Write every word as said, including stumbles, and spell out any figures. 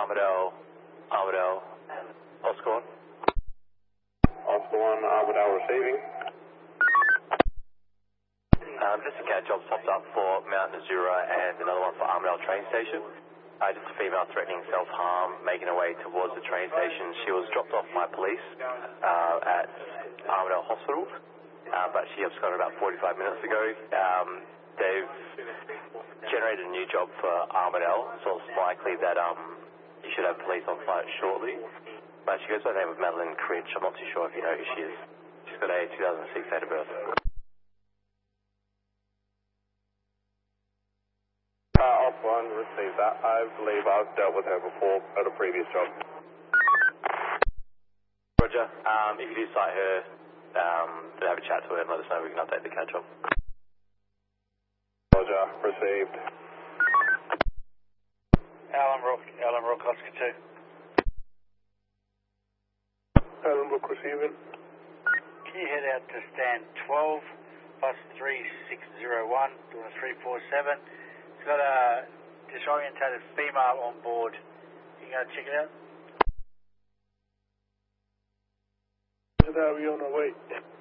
Armadale, Armadale, Oscar one. Oscar one, Armadale receiving. Um, just a cat job popped up for Mount Nazura and another one for Armadale train station. Uh, just a female threatening self-harm, making her way towards the train station. She was dropped off by police uh, at Armadale Hospital, uh, but she absconded about forty-five minutes ago. Um, they've generated a new job for Armadale, so it's likely that um, you should have police on site shortly. But she goes by the name of Madeline Critch. I'm not too sure if you know who she is. She's got a two thousand six date of birth. Uh, Oscar one, received that. I believe I've dealt with her before at a previous job. Roger. Um, if you do cite her, um, have a chat to her and let us know. We can update the cat job. Roger, received. Alan Rook, Alan Rook, Oscar two. Alan Rook receiving. Can you head out to stand twelve, bus three six zero one, doing a three four seven. It's got a disorientated female on board. You can go check it out? Are we on our way?